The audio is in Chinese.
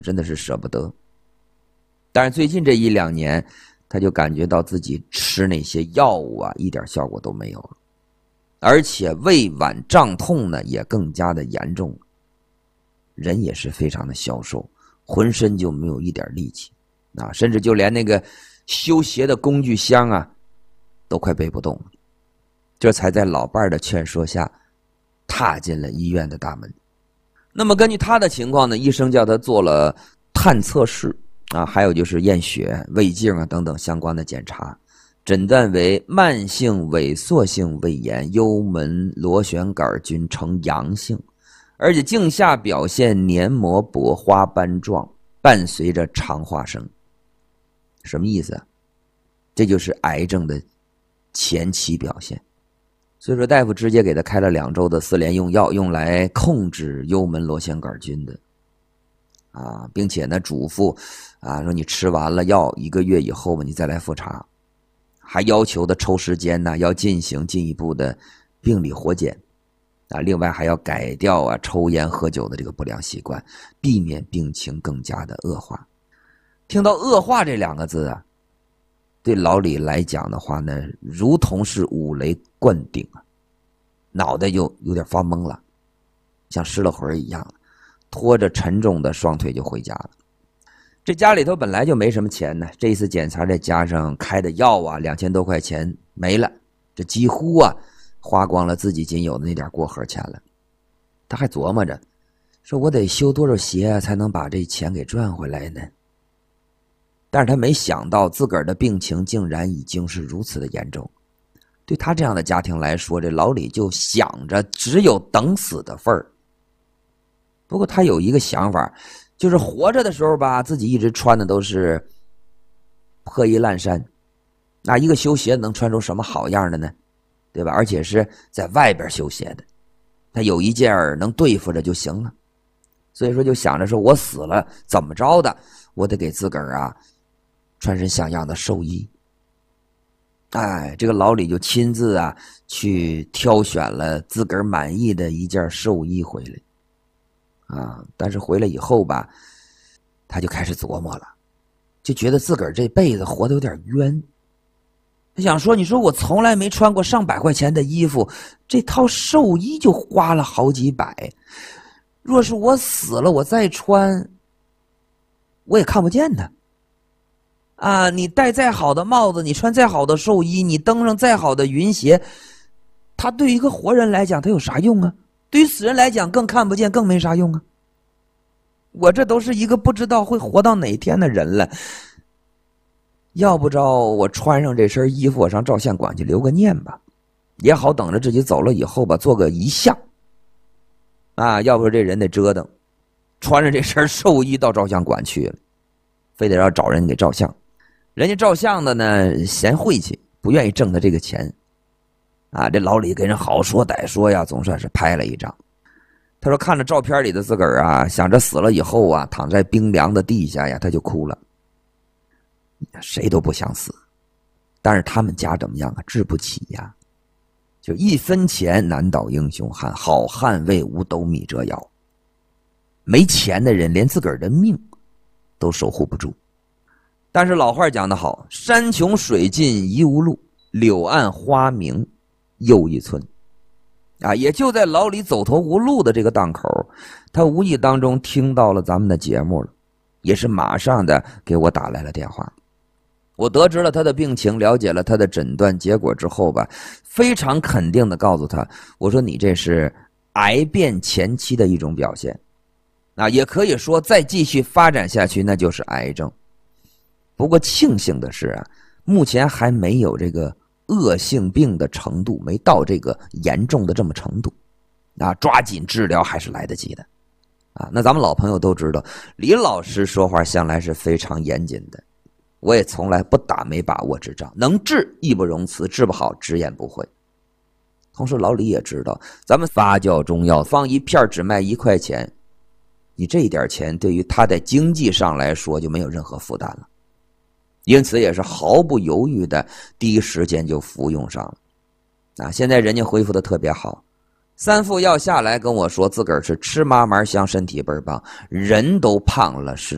真的是舍不得。但是最近这1-2年，他就感觉到自己吃那些药物啊，一点效果都没有了，而且胃脘胀痛呢也更加的严重，人也是非常的消瘦，浑身就没有一点力气啊，甚至就连那个修鞋的工具箱啊，都快背不动了。这才在老伴的劝说下，踏进了医院的大门。那么根据他的情况呢，医生叫他做了探测试啊，还有就是验血、胃镜啊等等相关的检查，诊断为慢性萎缩性胃炎幽门螺旋杆菌呈阳性，而且镜下表现黏膜薄花斑状，伴随着肠化生。什么意思啊？这就是癌症的前期表现。所以说大夫直接给他开了2周的4联用药，用来控制幽门螺旋杆菌的啊，并且呢嘱咐啊说你吃完了药1个月以后吧，你再来复查，还要求的抽时间呢要进行进一步的病理活检啊，另外还要改掉啊抽烟喝酒的这个不良习惯，避免病情更加的恶化。听到恶化这2个字啊，对老李来讲的话呢，如同是五雷灌顶啊，脑袋就有点发懵了，像失了魂一样，拖着沉重的双腿就回家了。这家里头本来就没什么钱呢，这一次检查再加上开的药啊，2000多块钱没了，这几乎啊花光了自己仅有的那点过河钱了。他还琢磨着，说我得修多少鞋才能把这钱给赚回来呢？但是他没想到自个儿的病情竟然已经是如此的严重。对他这样的家庭来说，这老李就想着只有等死的份儿。不过他有一个想法，就是活着的时候吧，自己一直穿的都是破衣烂衫，那一个修鞋能穿出什么好样的呢？对吧？而且是在外边修鞋的，他有一件能对付着就行了。所以说就想着说，我死了怎么着的，我得给自个儿啊穿身像样的寿衣。哎，这个老李就亲自啊去挑选了自个儿满意的一件寿衣回来啊，但是回来以后吧，他就开始琢磨了，就觉得自个儿这辈子活得有点冤。他想说，你说我从来没穿过上百块钱的衣服，这套寿衣就花了好几百，若是我死了我再穿，我也看不见他啊！你戴再好的帽子，你穿再好的寿衣，你登上再好的云鞋，它对于一个活人来讲它有啥用啊？对于死人来讲更看不见，更没啥用啊！我这都是一个不知道会活到哪天的人了，要不着我穿上这身衣服，我上照相馆去留个念吧，也好等着自己走了以后吧做个遗像啊！要不这人得折腾，穿着这身寿衣到照相馆去了，非得要找人给照相。人家照相的呢嫌晦气，不愿意挣他这个钱啊。这老李跟人好说歹说呀，总算是拍了一张。他说看着照片里的自个儿啊，想着死了以后啊躺在冰凉的地下呀，他就哭了。谁都不想死，但是他们家怎么样啊？治不起呀，就1分钱难倒英雄汉，好汉为五斗米折腰。没钱的人连自个儿的命都守护不住。但是老话讲得好，山穷水尽疑无路，柳暗花明又一村啊！也就在老李走投无路的这个档口，他无意当中听到了咱们的节目了，也是马上的给我打来了电话。我得知了他的病情，了解了他的诊断结果之后吧，非常肯定的告诉他，我说你这是癌变前期的一种表现啊，也可以说再继续发展下去那就是癌症。不过庆幸的是啊，目前还没有这个恶性病的程度，没到这个严重的这么程度啊，抓紧治疗还是来得及的啊。那咱们老朋友都知道，李老师说话向来是非常严谨的，我也从来不打没把握之仗，能治义不容辞，治不好直言不讳。同时老李也知道，咱们发酵中药放一片只卖1块钱，你这一点钱对于他在经济上来说就没有任何负担了，因此也是毫不犹豫的第一时间就服用上了啊。现在人家恢复的特别好，3副药下来跟我说自个儿是吃嘛嘛香，身体倍儿棒，人都胖了10